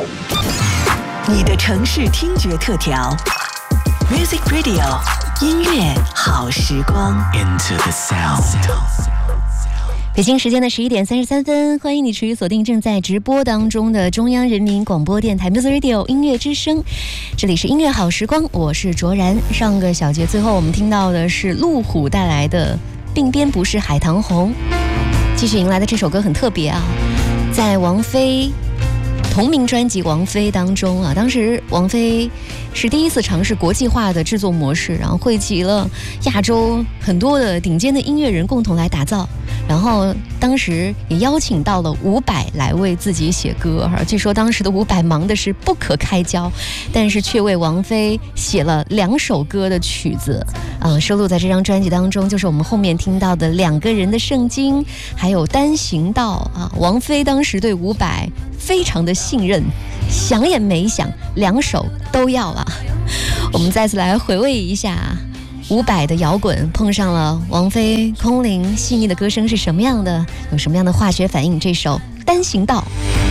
你的城市听觉特调 Music Radio 音乐好时光 Into the sound。 北京时间的11点33分，欢迎你持续锁定正在直播当中的中央人民广播电台 Music Radio 音乐之声，这里是音乐好时光，我是卓然。上个小节最后我们听到的是路虎带来的鬓边不是海棠红，继续迎来的这首歌很特别啊，在王菲同名专辑《王菲》当中啊，当时王菲是第一次尝试国际化的制作模式，然后汇集了亚洲很多的顶尖的音乐人共同来打造，然后当时也邀请到了伍佰来为自己写歌。据说当时的伍佰忙的是不可开交，但是却为王菲写了2首歌的曲子，收录在这张专辑当中，就是我们后面听到的《两个人的圣经》，还有《单行道》啊。王菲当时对伍佰非常的信任，想也没想2首都要了。我们再次来回味一下伍佰的摇滚碰上了王菲空灵细腻的歌声是什么样的，有什么样的化学反应。这首《单行道》。